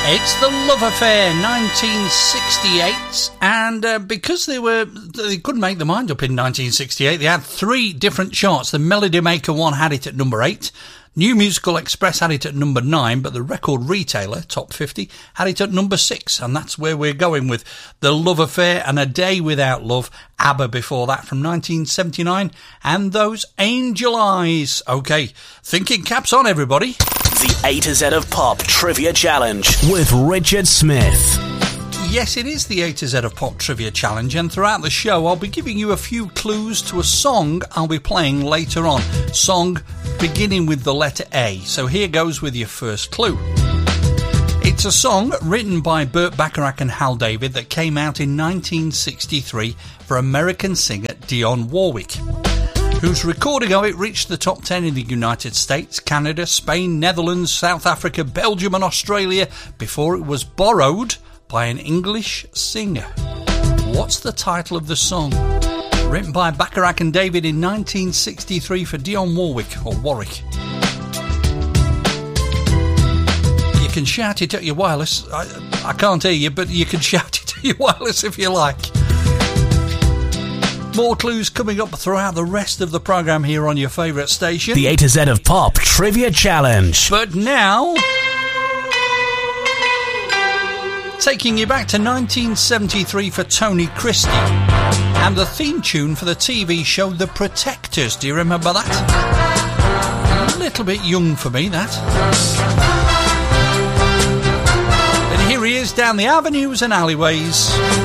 It's The Love Affair, 1968, and because they couldn't make their mind up in 1968, they had three different charts. The Melody Maker one had it at number 8, New Musical Express had it at number 9, but the Record Retailer, Top 50, had it at number 6, and that's where we're going with The Love Affair and A Day Without Love. ABBA before that from 1979, and those Angel Eyes. Okay, thinking caps on, everybody. The A to Z of Pop Trivia Challenge with Richard Smith. Yes, it is the A to Z of Pop Trivia Challenge, and throughout the show I'll be giving you a few clues to a song I'll be playing later on. Song beginning with the letter A. So here goes with your first clue. It's a song written by Burt Bacharach and Hal David that came out in 1963 for American singer Dionne Warwick, whose recording of it reached the top 10 in the United States, Canada, Spain, Netherlands, South Africa, Belgium and Australia before it was borrowed by an English singer. What's the title of the song? Written by Bacharach and David in 1963 for Dionne Warwick, or Warwick. You can shout it at your wireless. I can't hear you, but you can shout it at your wireless if you like. More clues coming up throughout the rest of the programme here on your favourite station. The A to Z of Pop Trivia Challenge. But now, taking you back to 1973 for Tony Christie, and the theme tune for the TV show The Protectors. Do you remember that? A little bit young for me, that. But here he is down the avenues and alleyways.